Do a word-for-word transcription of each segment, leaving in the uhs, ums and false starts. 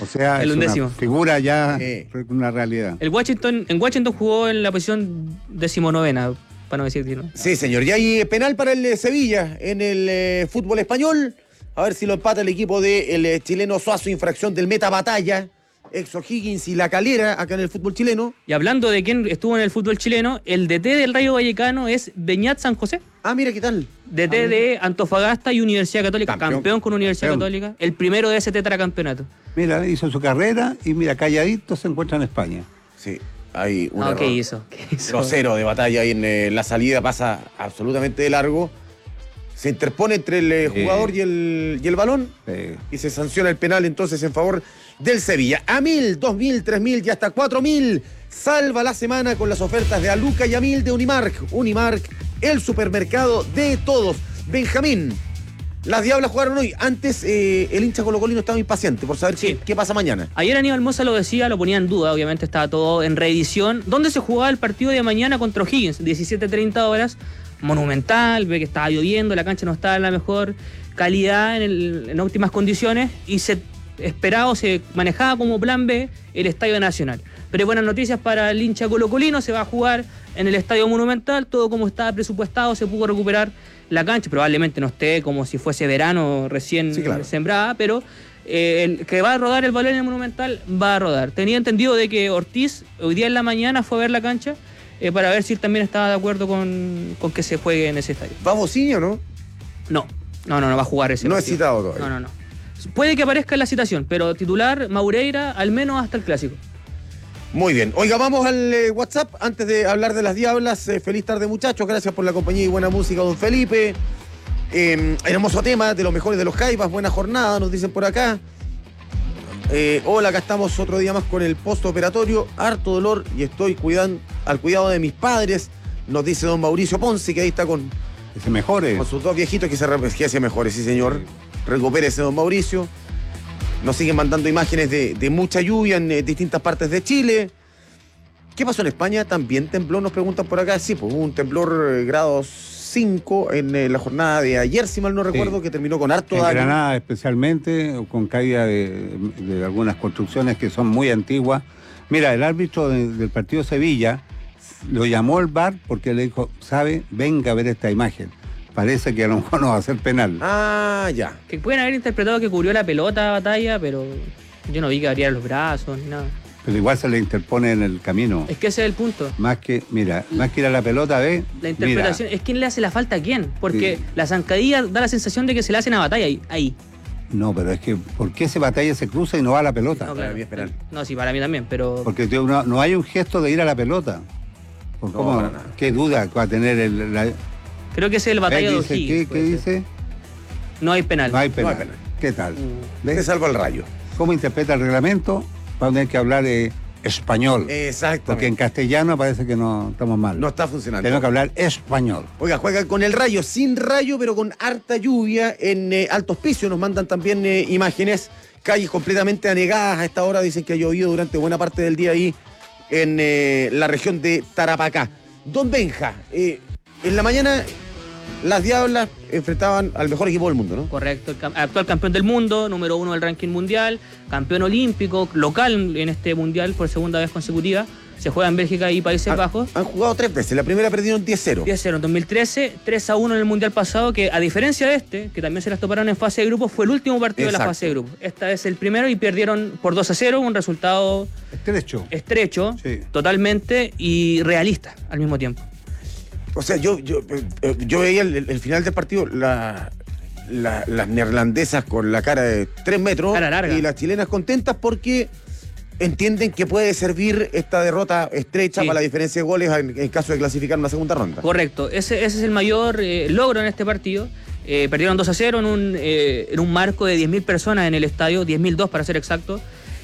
O sea, el es undécimo. una figura ya, Eh. una realidad. El Washington, en Washington jugó en la posición decimonovena, para no decir no. Sí, señor. Y hay penal para el eh, Sevilla en el eh, fútbol español. A ver si lo empata el equipo del eh, chileno Suazo, infracción del Meta Batalla, ex O'Higgins y La Calera, acá en el fútbol chileno. Y hablando de quién estuvo en el fútbol chileno, el D T del Rayo Vallecano es Beñat San José. Ah, mira, ¿qué tal? D T de Antofagasta y Universidad Católica. Campeón. Campeón, con Universidad Campeón. Católica. El primero de ese tetracampeonato. Mira, hizo su carrera y mira, calladito se encuentra en España. Sí, hay un No, error ¿qué hizo? ¿Qué hizo? grosero de Batalla ahí en eh, la salida, pasa absolutamente de largo. Se interpone entre el eh, Sí. jugador y el, y el balón Eh, y se sanciona el penal entonces en favor del Sevilla. A mil, dos mil, tres mil y hasta cuatro mil. Salva la semana con las ofertas de Aluca y a mil de Unimark. Unimark, el supermercado de todos. Benjamín, las Diablas jugaron hoy. Antes eh, el hincha colocolino estaba impaciente por saber Sí. qué, qué pasa mañana. Ayer Aníbal Mosa lo decía, lo ponía en duda, obviamente estaba todo en reedición. ¿Dónde se jugaba el partido de mañana contra O'Higgins? diecisiete treinta horas, monumental, ve que estaba lloviendo, la cancha no estaba en la mejor calidad, en, el- en óptimas condiciones, y se esperaba o se manejaba como plan B el Estadio Nacional. Pero hay buenas noticias para el hincha colocolino, se va a jugar en el Estadio Monumental, todo como estaba presupuestado, se pudo recuperar la cancha, probablemente no esté como si fuese verano recién Sí, claro. sembrada, pero eh, el que va a rodar el balón en el Monumental va a rodar. Tenía entendido de que Ortiz hoy día en la mañana fue a ver la cancha eh, para ver si él también estaba de acuerdo con, con que se juegue en ese estadio. ¿Vamos, sí o no? No, no, no, no va a jugar ese No es partido. citado todavía. No, no, no. Puede que aparezca en la citación, pero titular Maureira al menos hasta el clásico. Muy bien. Oiga, vamos al eh, WhatsApp antes de hablar de las Diablas. Eh, feliz tarde, muchachos. Gracias por la compañía y buena música, don Felipe. Eh, hermoso tema, de los mejores de los Jaivas. Buena jornada, nos dicen por acá. Eh, hola, acá estamos otro día más con el postoperatorio. Harto dolor y estoy cuidando, al cuidado de mis padres. Nos dice don Mauricio Ponce, que ahí está con, que se mejore. con sus dos viejitos que se re- que se mejores, sí, señor. Recupérese, don Mauricio. Nos siguen mandando imágenes de, de mucha lluvia en eh, distintas partes de Chile. ¿Qué pasó en España? ¿También tembló? Nos preguntan por acá. Sí, pues hubo un temblor eh, grado cinco en eh, la jornada de ayer, si mal no recuerdo, que terminó con harto En daño. Granada especialmente, con caída de, de algunas construcciones que son muy antiguas. Mira, el árbitro de- del partido Sevilla lo llamó el V A R porque le dijo, sabe, venga a ver esta imagen. Parece que a lo mejor no va a ser penal. Ah, ya. Que pueden haber interpretado que cubrió la pelota Batalla, pero yo no vi que abriera los brazos ni nada. Pero igual se le interpone en el camino. Es que ese es el punto. Más que, mira, más que ir a la pelota, ve. La interpretación es quién le hace la falta a quién. Porque Sí. la zancadilla da la sensación de que se le hacen a Batalla ahí. ahí. Mira. No, pero es que, ¿por qué ese batalla se cruza y no va a la pelota? No, para claro. mí es penal. No, sí, para mí también, pero. Porque tío, no, no hay un gesto de ir a la pelota. Pues, No, ¿cómo? para nada. ¿Qué duda va a tener el, la, Creo que ese es el Batalla de ¿Qué dice? O'Higgins. ¿Qué, qué puede ser. dice? No hay penal. No hay penal. No hay penal. ¿Qué tal? Mm. Te ¿Ves? salvo el rayo. ¿Cómo interpreta el reglamento? Va a tener que hablar eh, español. Exacto. Porque en castellano parece que no estamos mal. No está funcionando. Tenemos que hablar español. Oiga, juega con el rayo, sin rayo, pero con harta lluvia en eh, Alto Hospicio. Nos mandan también eh, imágenes, calles completamente anegadas a esta hora. Dicen que ha llovido durante buena parte del día ahí en eh, la región de Tarapacá. Don Benja, eh, en la mañana las Diablas enfrentaban al mejor equipo del mundo, ¿no? Correcto, el cam- actual campeón del mundo, número uno del ranking mundial, campeón olímpico, local en este mundial por segunda vez consecutiva. Se juega en Bélgica y Países Han- Bajos. Han jugado tres veces. La primera perdieron diez cero. diez cero en dos mil trece, tres a uno en el mundial pasado, que a diferencia de este, que también se las toparon en fase de grupos, fue el último partido de la Exacto. fase de grupos. Esta es el primero y perdieron por dos a cero, un resultado Estrecho. estrecho, Sí. totalmente y realista al mismo tiempo. O sea, yo, yo, eh, eh, yo veía el, el final del partido, la, la- las neerlandesas con la cara de tres metros Cara larga. y las chilenas contentas porque entienden que puede servir esta derrota estrecha Sí. para la diferencia de goles en, en caso de clasificar una segunda ronda. Correcto, ese, ese es el mayor eh, logro en este partido. Eh, perdieron dos a cero en un, eh, en un marco de diez mil personas en el estadio, diez mil dos para ser exacto.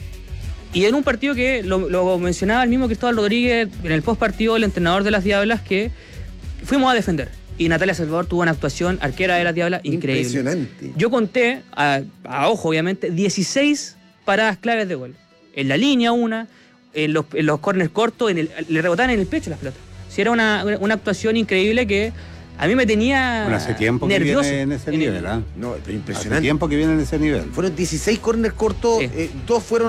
Y en un partido que lo, lo mencionaba el mismo Cristóbal Rodríguez en el post partido, el entrenador de las Diablas, que fuimos a defender. Y Natalia Salvador tuvo una actuación arquera de las Diablas increíble. Impresionante. Yo conté, a, a ojo obviamente, dieciséis paradas claves de gol. En la línea una, en los, en los corners cortos, en el, le rebotaban en el pecho las pelotas. Sí, era una, una actuación increíble que a mí me tenía Bueno, hace tiempo que nervioso. viene en ese En el- nivel, ¿ah? No, pero Hace impresionante. tiempo que viene en ese nivel. Fueron dieciséis corners cortos, Sí. eh, dos fueron